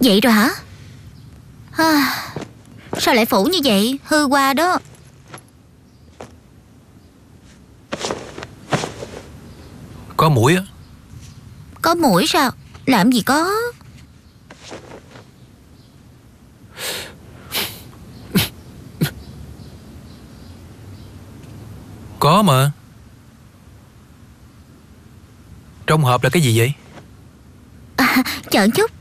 Vậy rồi hả? Sao lại phủ như vậy? Hư qua đó. Có muỗi á. Có muỗi sao? Làm gì có. Có mà. Trong hộp là cái gì vậy? Chờ chút.